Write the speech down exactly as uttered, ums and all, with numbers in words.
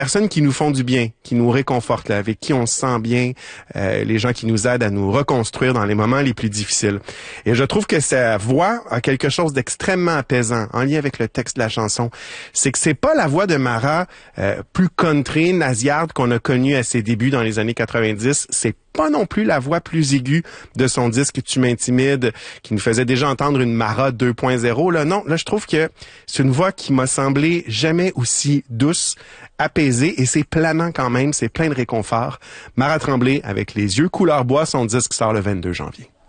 personnes qui nous font du bien, qui nous réconfortent, là, avec qui on se sent bien, euh, les gens qui nous aident à nous reconstruire dans les moments les plus difficiles. Et je trouve que sa voix a quelque chose d'extrêmement apaisant en lien avec le texte de la chanson. C'est que c'est pas la voix de Mara euh, plus country, nasillarde qu'on a connue à ses débuts dans les années quatre-vingt-dix. C'est pas non plus la voix plus aiguë de son disque Tu m'intimides, qui nous faisait déjà entendre une Mara deux point zéro. Là, non, là, je trouve que c'est une voix qui m'a semblé jamais aussi douce, apaisée, et c'est planant quand même, c'est plein de réconfort. Mara Tremblay, avec Les yeux couleur bois, son disque sort le vingt-deux janvier.